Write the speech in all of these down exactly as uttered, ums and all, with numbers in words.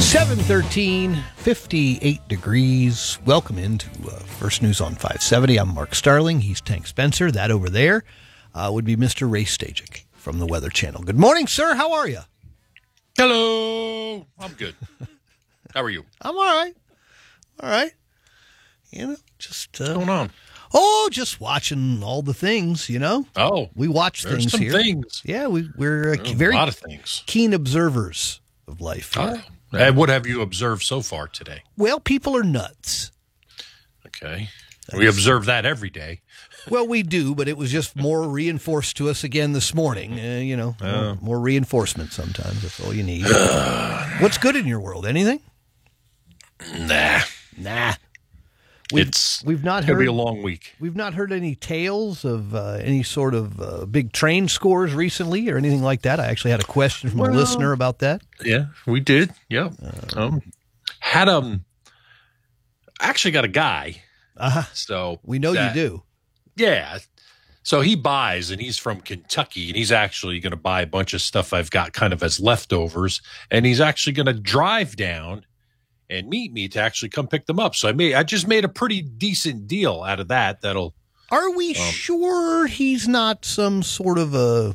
seven thirteen, fifty-eight degrees. Welcome into uh, First News on five seventy. I'm Mark Starling. He's Tank Spencer. That over there uh, would be Mister Ray Stajic from the Weather Channel. Good morning, sir. How are you? Hello. I'm good. How are you? I'm all right. All right. You know, just... Uh, What's going on? Oh, just watching all the things, you know. Oh. We watch there's things some here. things. Yeah, we, we're uh, There's very a lot of things. keen observers of life. Oh. And what have you observed so far today? Well, people are nuts. Okay. We observe that every day. Well, we do, but it was just more reinforced to us again this morning. Uh, you know, Oh. more, more reinforcement sometimes. That's all you need. What's good in your world? Anything? Nah. Nah. We've, It's we've not going to heard be a long week. We've not heard any tales of uh, any sort of uh, big train scores recently or anything like that. I actually had a question from Well, a listener about that. Yeah, we did. Yeah. Um, had um, actually got a guy. Uh-huh. So We know that- you do. Yeah. So he buys, and he's from Kentucky, and he's actually going to buy a bunch of stuff I've got kind of as leftovers, and he's actually going to drive down and meet me to actually come pick them up. So I made, I just made a pretty decent deal out of that. That'll. Are we Um, sure he's not some sort of a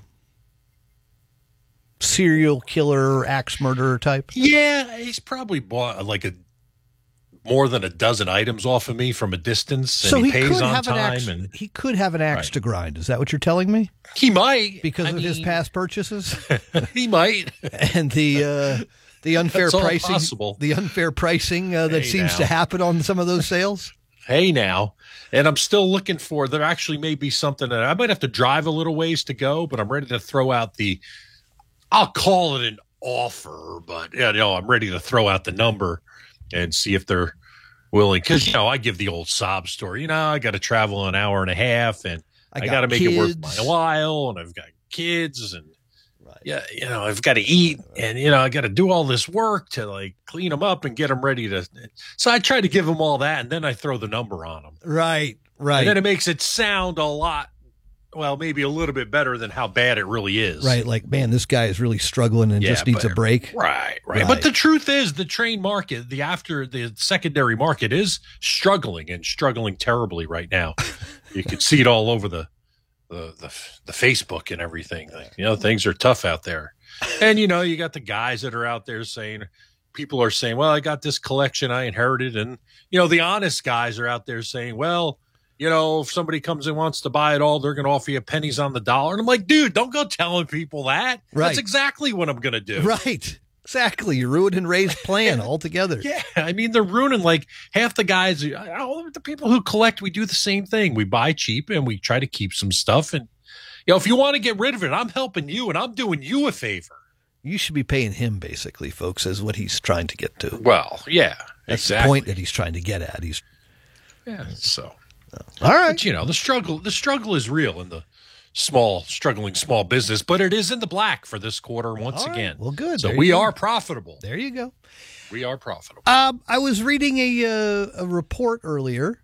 serial killer, axe murderer type? Yeah, he's probably bought like a more than a dozen items off of me from a distance, and So he, he pays could on have an time, axe. and He could have an axe Right. to grind. Is that what you're telling me? he might Because I of his mean, past purchases he might. and the uh, the unfair That's all pricing, possible. the unfair pricing uh, that Hey, seems now. to happen on some of those sales. Hey now, and I'm still looking for. There actually may be something that I might have to drive a little ways to go, but I'm ready to throw out the. I'll call it an offer, but you know, I'm ready to throw out the number and see if they're willing. Because you know, I give the old sob story. You know, I got to travel an hour and a half, and I I, got got to make it worth kids. my while, and I've got kids, and Right. yeah, you know, I've got to eat, and you know, I got to do all this work to like clean them up and get them ready to. So I try to give them all that, and then I throw the number on them. Right. Right. And then it makes it sound a lot, well, maybe a little bit better than how bad it really is. Right. Like, man, this guy is really struggling and Yeah, just needs a but- break. Right, right. Right. But the truth is the train market, the after the secondary market is struggling and struggling terribly right now. You can see it all over the the the, the Facebook and everything. Like, you know, things are tough out there. And you know, you got the guys that are out there saying people are saying, well, I got this collection I inherited, and you know, the honest guys are out there saying, well, you know, if somebody comes and wants to buy it all, they're going to offer you pennies on the dollar. And I'm like, dude, don't go telling people that. Right. That's exactly what I'm going to do. Right. Exactly. You're ruining Ray's plan altogether. Yeah. I mean, they're ruining like half the guys, all the people who collect, we do the same thing. We buy cheap and we try to keep some stuff. And, you know, if you want to get rid of it, I'm helping you and I'm doing you a favor. You should be paying him, basically, folks, is what he's trying to get to. Well, yeah, That's exactly. the point that he's trying to get at. He's Yeah. So, all right. but you know, the struggle, the struggle is real in the small, struggling small business, but it is in the black for this quarter once All right. again. Well, good. So There we you go. are profitable. There you go. We are profitable. Um, I was reading a uh, a report earlier,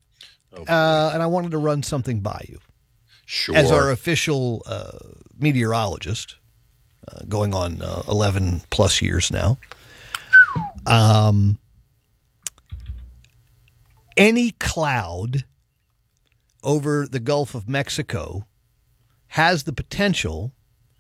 Oh, uh, and I wanted to run something by you sure. as our official uh, meteorologist, uh, going on uh, eleven plus years now. Um, any cloud over the Gulf of Mexico has the potential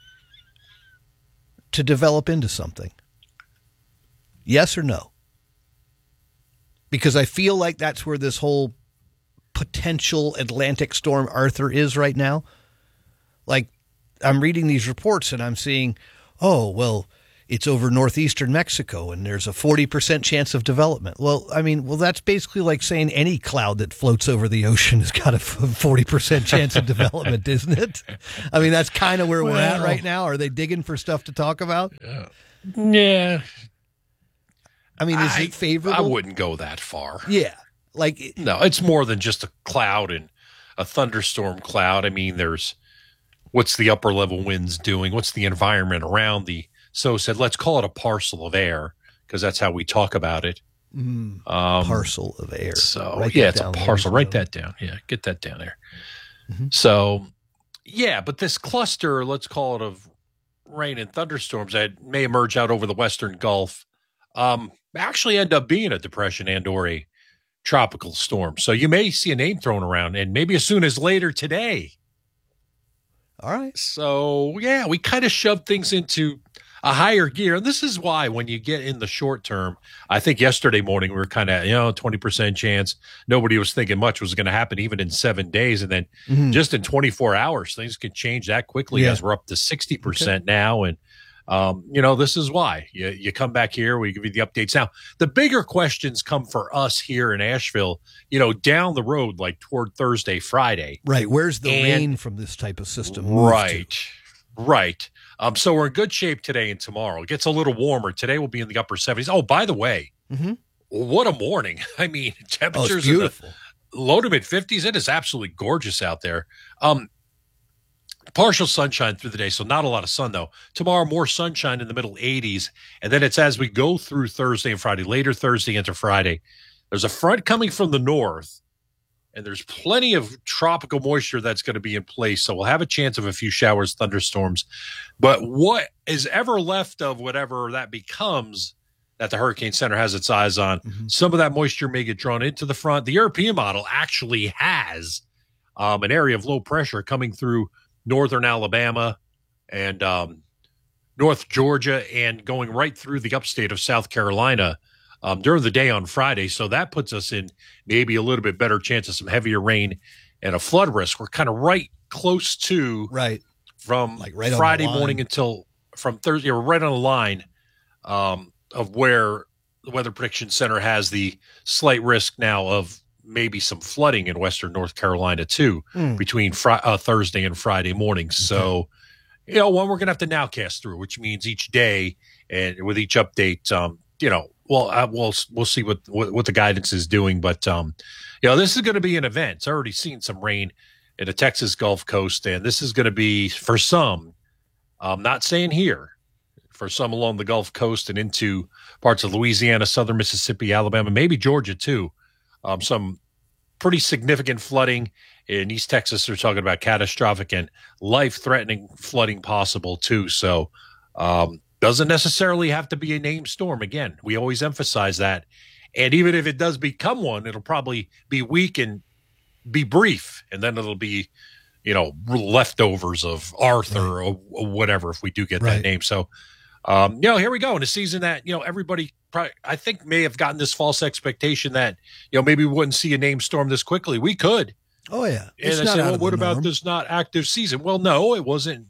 to develop into something. Yes or no? Because I feel like that's where this whole potential Atlantic storm Arthur is right now. Like, I'm reading these reports and I'm seeing, oh, well, it's over northeastern Mexico and there's a forty percent chance of development. Well, I mean, well, that's basically like saying any cloud that floats over the ocean has got a forty percent chance of development, isn't it? I mean, that's kind of where we're at Well. right now. Are they digging for stuff to talk about? Yeah. Yeah. I mean, is I, it favorable? I wouldn't go that far. Yeah. Like, No, it's more than just a cloud and a thunderstorm cloud. I mean, there's what's the upper level winds doing? What's the environment around the, so said, let's call it a parcel of air because that's how we talk about it. mm, Um, parcel of air. So Write yeah, that it's a down, ladies parcel. and Write gentlemen. that down. Yeah, get that down there. Mhm. So yeah, but this cluster, let's call it of rain and thunderstorms that may emerge out over the Western Gulf. um, actually end up being a depression and or a tropical storm. So you may see a name thrown around, and maybe as soon as later today. All right. So, yeah, we kind of shoved things into a higher gear. And this is why when you get in the short term, I think yesterday morning we were kind of, you know, twenty percent chance. Nobody was thinking much was going to happen even in seven days. And then mm-hmm. just in twenty-four hours, things can change that quickly yeah. as we're up to sixty percent okay. now. And, um, you know, this is why you, you come back here, we give you the updates. Now, the bigger questions come for us here in Asheville, you know, down the road, like toward Thursday, Friday. Right. Where's the and, rain from this type of system? Right. To? Right. Um, so we're in good shape today and tomorrow. It gets a little warmer. Today we'll be in the upper seventies. Oh, by the way, mm-hmm. what a morning. I mean, temperatures oh, in the low to mid fifties. It is absolutely gorgeous out there. Um, partial sunshine through the day, so not a lot of sun, though. Tomorrow, more sunshine in the middle eighties. And then it's as we go through Thursday and Friday, later Thursday into Friday, there's a front coming from the north. And there's plenty of tropical moisture that's going to be in place. So we'll have a chance of a few showers, thunderstorms. But what is ever left of whatever that becomes that the Hurricane Center has its eyes on, mm-hmm. some of that moisture may get drawn into the front. The European model actually has um, an area of low pressure coming through northern Alabama and um, North Georgia and going right through the upstate of South Carolina Um, during the day on Friday. So that puts us in maybe a little bit better chance of some heavier rain and a flood risk. We're kind of right close to right from like right Friday morning until from Thursday. We're right on the line um, of where the Weather Prediction Center has the slight risk now of maybe some flooding in western North Carolina too mm. between fr- uh, Thursday and Friday morning. Okay. So, you know, one we're going to have to nowcast through, which means each day and with each update, um, you know, Well, uh, we'll we'll see what, what what the guidance is doing, but um, you know, this is going to be an event. It's already seen some rain in the Texas Gulf Coast, and this is going to be for some. I'm not saying here, for some along the Gulf Coast and into parts of Louisiana, southern Mississippi, Alabama, maybe Georgia too. Um, some pretty significant flooding in East Texas. They're talking about catastrophic and life-threatening flooding possible too. So. Um, Doesn't necessarily have to be a named storm. Again, we always emphasize that. And even if it does become one, it'll probably be weak and be brief. And then it'll be, you know, leftovers of Arthur right. or, or whatever if we do get right. that name. So, um, you know, here we go in a season that, you know, everybody probably, I think may have gotten this false expectation that, you know, maybe we wouldn't see a named storm this quickly. We could. Oh, yeah. It's and I said, well, what about this not active season? Well, no, it wasn't.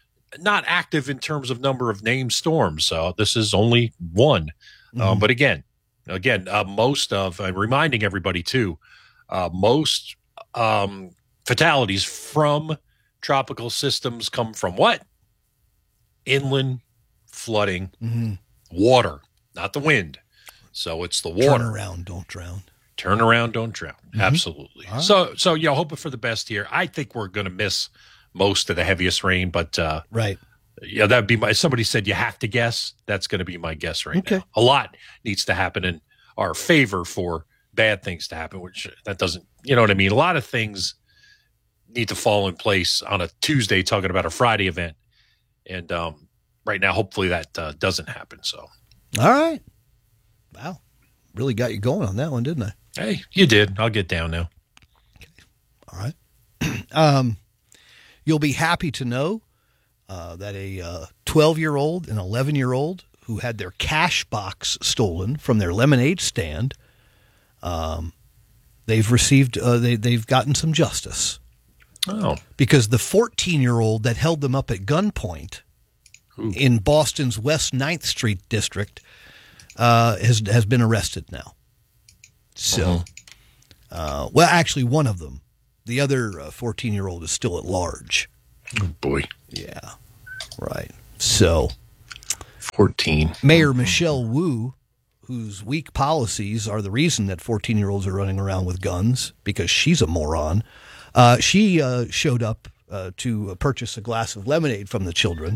Not active in terms of number of named storms. So this is only one. Mm-hmm. Um, but again, again, uh, most of, I'm reminding everybody too, uh, most um, fatalities from tropical systems come from what? Inland flooding, mm-hmm. water, not the wind. So it's the water. Turn around, don't drown. Turn around, don't drown. Mm-hmm. Absolutely. Right. So, so yeah, hoping for the best here. I think we're going to miss most of the heaviest rain, but uh, right, yeah, that'd be my. Somebody said you have to guess. That's going to be my guess right okay. now. A lot needs to happen in our favor for bad things to happen, which that doesn't. You know what I mean? A lot of things need to fall in place on a Tuesday. Talking about a Friday event, and um, right now, hopefully that uh, doesn't happen. So, all right, wow, really got you going on that one, didn't I? Hey, you did. I'll get down now. Okay. All right. um. You'll be happy to know uh, that a uh, twelve-year-old and eleven-year-old who had their cash box stolen from their lemonade stand, um, they've received, uh, they, they've gotten some justice. Oh. Because the fourteen-year-old that held them up at gunpoint Ooh. in Boston's West ninth Street district uh, has has been arrested now. So, uh-huh. uh, well, actually, one of them. The other uh, fourteen-year-old is still at large. Oh, boy. Yeah, right. So, fourteen. Mayor Michelle Wu, whose weak policies are the reason that fourteen-year-olds are running around with guns, because she's a moron, uh, she uh, showed up uh, to purchase a glass of lemonade from the children.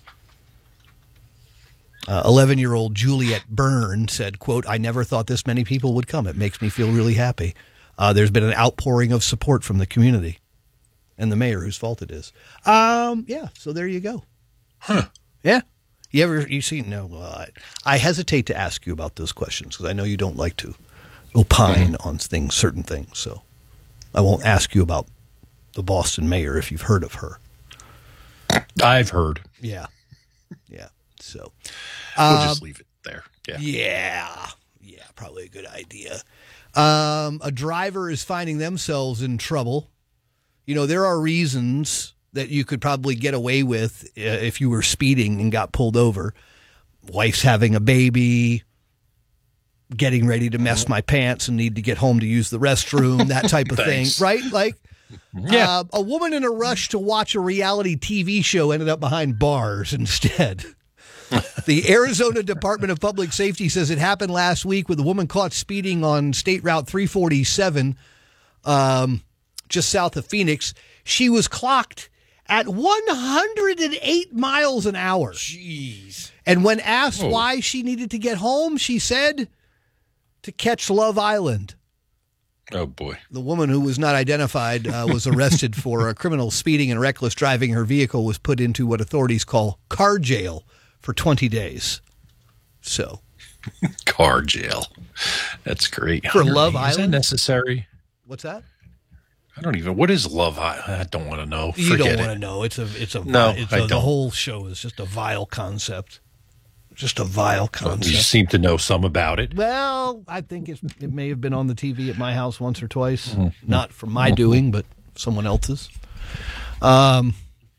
Uh, eleven-year-old Juliet Byrne said, quote, "I never thought this many people would come. It makes me feel really happy." Uh, there's been an outpouring of support from the community and the mayor, whose fault it is. Um, yeah, so there you go. Huh. Yeah. You ever, you see, no, well, I, I hesitate to ask you about those questions because I know you don't like to opine mm-hmm. on things, certain things. So I won't ask you about the Boston mayor if you've heard of her. I've heard. Yeah. Yeah. So we'll uh, just leave it there. Yeah. Yeah. Yeah. Probably a good idea. Um, a driver is finding themselves in trouble. You know, there are reasons that you could probably get away with uh, if you were speeding and got pulled over. Wife's having a baby, getting ready to mess my pants and need to get home to use the restroom, that type of thing, right? Like, yeah. uh, a woman in a rush to watch a reality T V show ended up behind bars instead. The Arizona Department of Public Safety says it happened last week with a woman caught speeding on State Route three forty-seven, um, just south of Phoenix. She was clocked at one hundred eight miles an hour. Jeez. And when asked oh. why she needed to get home, she said to catch Love Island. Oh, boy. The woman who was not identified uh, was arrested for a criminal speeding and reckless driving. Her vehicle was put into what authorities call car jail for twenty days. So. Car jail. That's great. For Love Is Island? that necessary? What's that? I don't even. What is Love Island? I don't want to know. You Forget don't want it. to know. It's a. It's a. No, it's I a, don't. The whole show is just a vile concept. Just a vile concept. You seem to know some about it. Well, I think it's, it may have been on the T V at my house once or twice. Mm-hmm. Not from my doing, but someone else's. Um,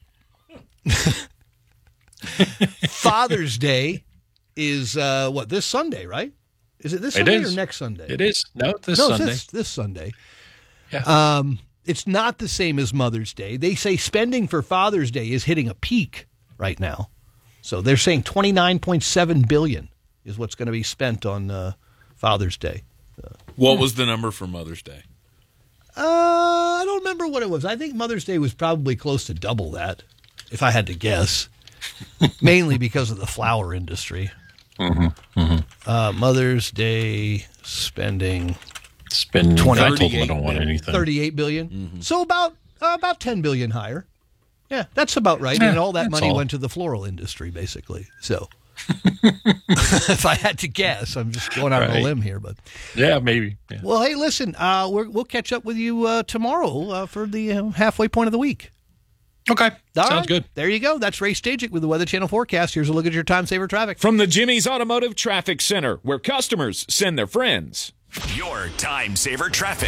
Father's Day is uh, what, this Sunday, right? Is it this It Sunday is. or next Sunday? It is. No, this no, it's Sunday. This, this Sunday. Yeah. Um, it's not the same as Mother's Day. They say spending for Father's Day is hitting a peak right now. So they're saying twenty-nine point seven billion dollars is what's going to be spent on uh, Father's Day. Uh, what was the number for Mother's Day? Uh, I don't remember what it was. I think Mother's Day was probably close to double that, if I had to guess. Mainly because of the flower industry. Mm-hmm. Mm-hmm. Uh, Mother's Day spending Spend twenty. I told them I don't want anything. thirty-eight billion dollars. Mm-hmm. So about uh, about ten billion dollars higher. Yeah, that's about right. Yeah, and all that money all. went to the floral industry, basically. So, if I had to guess, I'm just going out on Right. a limb here. But Yeah, maybe. Yeah. well, hey, listen, uh, we're, we'll catch up with you uh, tomorrow uh, for the uh, halfway point of the week. Okay. All Sounds right. good. There you go. That's Ray Stajic with the Weather Channel forecast. Here's a look at your time saver traffic. From the Jimmy's Automotive Traffic Center, where customers send their friends. Your time saver traffic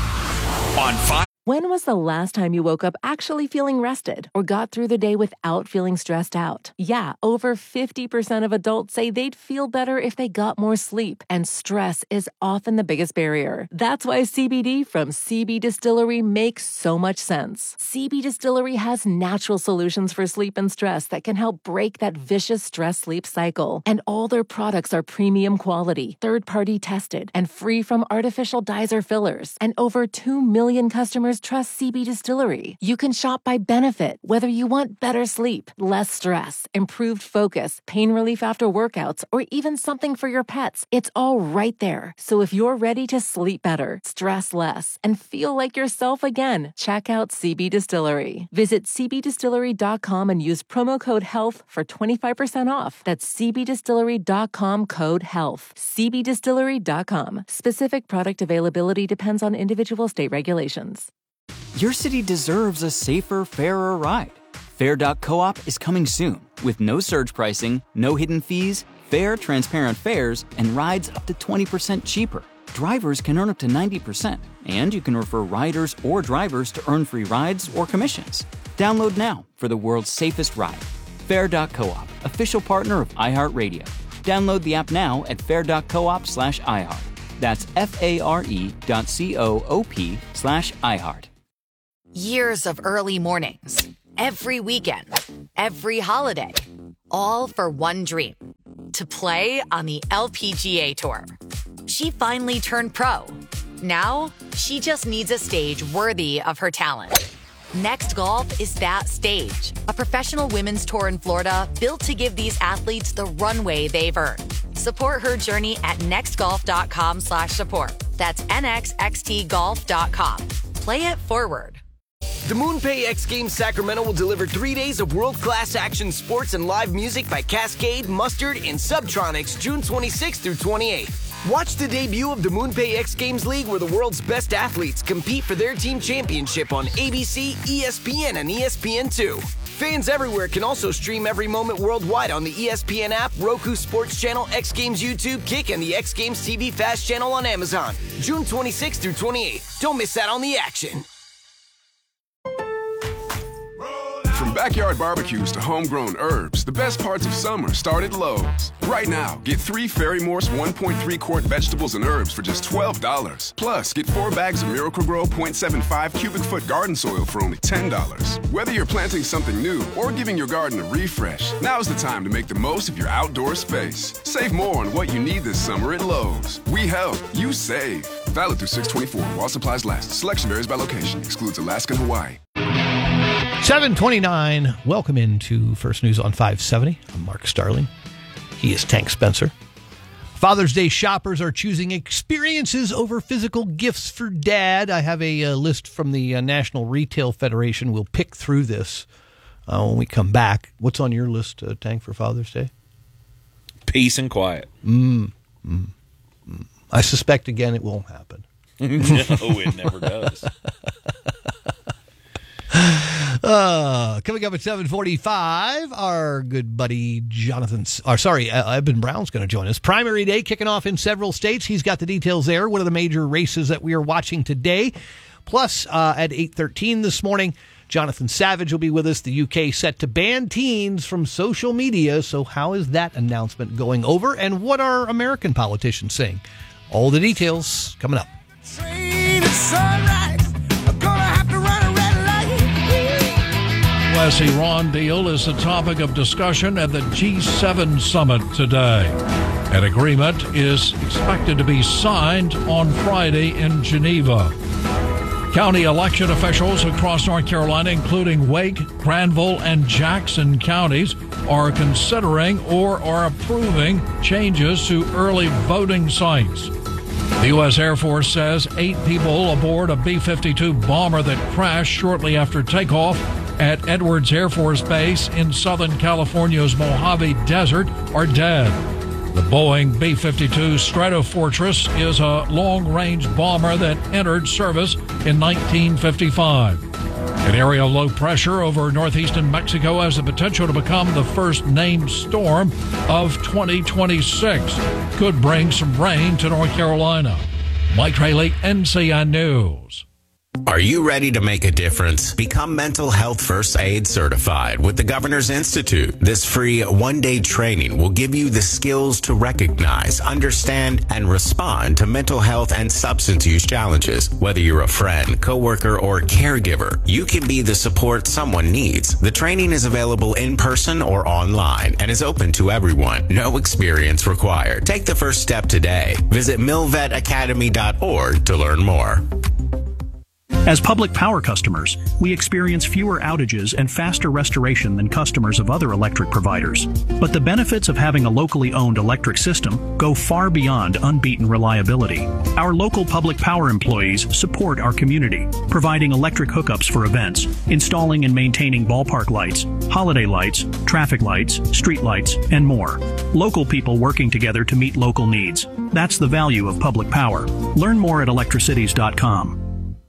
on five. When was the last time you woke up actually feeling rested or got through the day without feeling stressed out? Yeah, over fifty percent of adults say they'd feel better if they got more sleep, and stress is often the biggest barrier. That's why C B D from C B Distillery makes so much sense. C B Distillery has natural solutions for sleep and stress that can help break that vicious stress-sleep cycle. And all their products are premium quality, third-party tested, and free from artificial dyes or fillers. And over two million customers trust C B Distillery. You can shop by benefit, whether you want better sleep, less stress, improved focus, pain relief after workouts, or even something for your pets. It's all right there. So if you're ready to sleep better, stress less, and feel like yourself again, check out C B Distillery. Visit c b distillery dot com and use promo code HEALTH for twenty-five percent off. That's c b distillery dot com code HEALTH. c b distillery dot com. Specific product availability depends on individual state regulations. Your city deserves a safer, fairer ride. Fair dot coop is coming soon with no surge pricing, no hidden fees, fair, transparent fares, and rides up to twenty percent cheaper. Drivers can earn up to ninety percent, and you can refer riders or drivers to earn free rides or commissions. Download now for the world's safest ride. Fair dot coop, official partner of iHeartRadio. Download the app now at fair dot coop slash iHeart. That's F-A-R-E dot C-O-O-P slash iHeart. Years of early mornings, every weekend, every holiday, all for one dream, to play on the L P G A Tour. She finally turned pro. Now, she just needs a stage worthy of her talent. Next Golf is that stage, a professional women's tour in Florida built to give these athletes the runway they've earned. Support her journey at nextgolf.com slash support. That's N X X T golf dot com. Play it forward. The MoonPay X Games Sacramento will deliver three days of world-class action sports and live music by Cascade, Mustard, and Subtronics June twenty-sixth through twenty-eighth. Watch the debut of the MoonPay X Games League, where the world's best athletes compete for their team championship on A B C, E S P N, and E S P N two. Fans everywhere can also stream every moment worldwide on the E S P N app, Roku Sports Channel, X Games YouTube, Kick, and the X Games T V Fast Channel on Amazon. June twenty-sixth through twenty-eighth. Don't miss out on the action. From backyard barbecues to homegrown herbs, the best parts of summer start at Lowe's. Right now, get three Fairy Morse one point three quart vegetables and herbs for just twelve dollars. Plus, get four bags of Miracle-Gro point seven five cubic foot garden soil for only ten dollars. Whether you're planting something new or giving your garden a refresh, now's the time to make the most of your outdoor space. Save more on what you need this summer at Lowe's. We help, you save. Valid through six twenty-four while supplies last. Selection varies by location. Excludes Alaska and Hawaii. seven twenty-nine. Welcome into First News on five seventy. I'm Mark Starling. He is Tank Spencer. Father's Day shoppers are choosing experiences over physical gifts for Dad. I have a uh, list from the uh, National Retail Federation. We'll pick through this uh, when we come back. What's on your list, uh, Tank, for Father's Day? Peace and quiet. Mm, mm, mm. I suspect, again, it won't happen. No, it never does. Uh, coming up at seven forty-five, our good buddy Jonathan, or sorry, uh, Eben Brown's going to join us. Primary day kicking off in several states. He's got the details there. What are the major races that we are watching today? Plus, uh, at eight thirteen this morning, Jonathan Savage will be with us. The U K set to ban teens from social media. So how is that announcement going over? And what are American politicians saying? All the details coming up. Train at sunrise. I'm gonna have to run a red light. U S Iran deal is the topic of discussion at the G seven summit today. An agreement is expected to be signed on Friday in Geneva. County election officials across North Carolina, including Wake, Granville, and Jackson counties, are considering or are approving changes to early voting sites. The U S Air Force says eight people aboard a B fifty-two bomber that crashed shortly after takeoff at Edwards Air Force Base in Southern California's Mojave Desert are dead. The Boeing B fifty-two Stratofortress is a long-range bomber that entered service in nineteen fifty-five. An area of low pressure over northeastern Mexico has the potential to become the first named storm of twenty twenty-six. Could bring some rain to North Carolina. Mike Rayleigh, N C N News. Are you ready to make a difference? Become Mental Health First Aid Certified with the Governor's Institute. This free one-day training will give you the skills to recognize, understand, and respond to mental health and substance use challenges. Whether you're a friend, coworker, or caregiver, you can be the support someone needs. The training is available in person or online and is open to everyone. No experience required. Take the first step today. Visit milvet academy dot org to learn more. As public power customers, we experience fewer outages and faster restoration than customers of other electric providers. But the benefits of having a locally owned electric system go far beyond unbeaten reliability. Our local public power employees support our community, providing electric hookups for events, installing and maintaining ballpark lights, holiday lights, traffic lights, street lights, and more. Local people working together to meet local needs. That's the value of public power. Learn more at electricities dot com.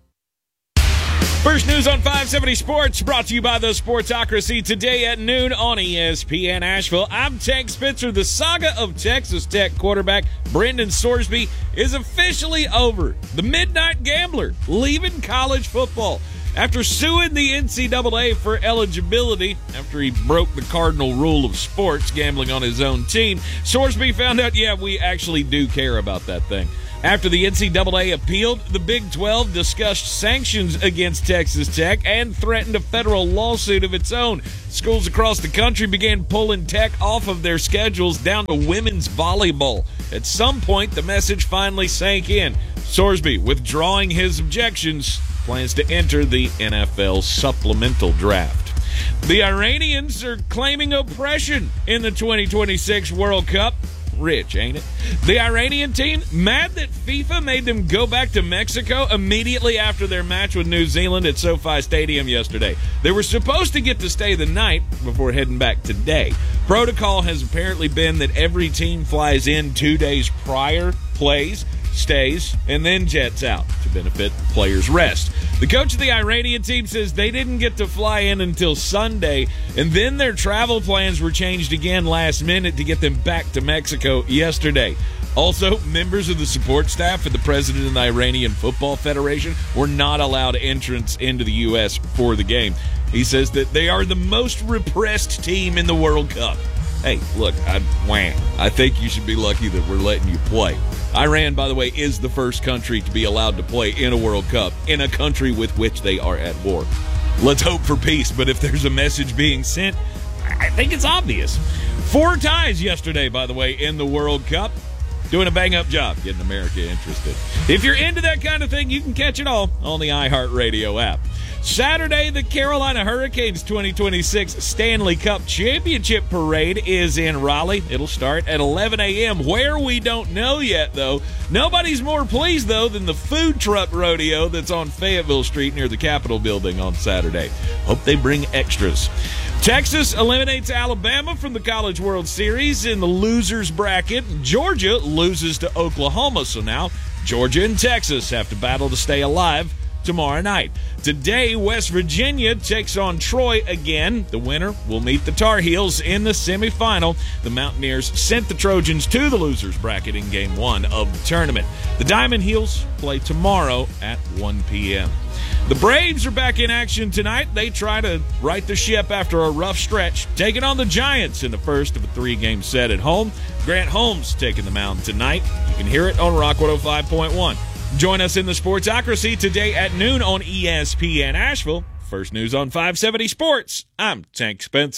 First News on five seventy Sports, brought to you by the Sportsocracy, today at noon on E S P N Asheville. I'm Tank Spencer. The saga of Texas Tech quarterback Brendan Sorsby is officially over. The Midnight Gambler leaving college football. After suing the N C double A for eligibility, after he broke the cardinal rule of sports, gambling on his own team, Sorsby found out, yeah, we actually do care about that thing. After the N C double A appealed, the Big twelve discussed sanctions against Texas Tech and threatened a federal lawsuit of its own. Schools across the country began pulling Tech off of their schedules down to women's volleyball. At some point, the message finally sank in. Sorsby, withdrawing his objections, plans to enter the N F L supplemental draft. The Iranians are claiming oppression in the twenty twenty-six World Cup. rich, ain't it? The Iranian team, mad that FIFA made them go back to Mexico immediately after their match with New Zealand at SoFi Stadium yesterday. They were supposed to get to stay the night before heading back today. Protocol has apparently been that every team flies in two days prior, plays, stays, and then jets out to benefit players' rest. The coach of the Iranian team says they didn't get to fly in until Sunday, and then their travel plans were changed again last minute to get them back to Mexico yesterday. Also, members of the support staff and the president of the Iranian Football Federation were not allowed entrance into the U S for the game. He says that they are the most repressed team in the World Cup. Hey, look, I, wah, I think you should be lucky that we're letting you play. Iran, by the way, is the first country to be allowed to play in a World Cup in a country with which they are at war. Let's hope for peace, but if there's a message being sent, I think it's obvious. Four ties yesterday, by the way, in the World Cup. Doing a bang-up job getting America interested. If you're into that kind of thing, you can catch it all on the iHeartRadio app. Saturday, the Carolina Hurricanes twenty twenty-six Stanley Cup Championship Parade is in Raleigh. It'll start at eleven a.m. Where, we don't know yet, though. Nobody's more pleased, though, than the food truck rodeo that's on Fayetteville Street near the Capitol building on Saturday. Hope they bring extras. Texas eliminates Alabama from the College World Series in the losers bracket. Georgia loses to Oklahoma, so now Georgia and Texas have to battle to stay alive tomorrow night. Today, West Virginia takes on Troy again. The winner will meet the Tar Heels in the semifinal. The Mountaineers sent the Trojans to the losers bracket in game one of the tournament. The Diamond Heels play tomorrow at one p.m. The Braves are back in action tonight. They try to right the ship after a rough stretch, taking on the Giants in the first of a three-game set at home. Grant Holmes taking the mound tonight. You can hear it on Rock one oh five point one. Join us in the Sportsocracy today at noon on E S P N Asheville. First news on five seventy Sports. I'm Tank Spencer.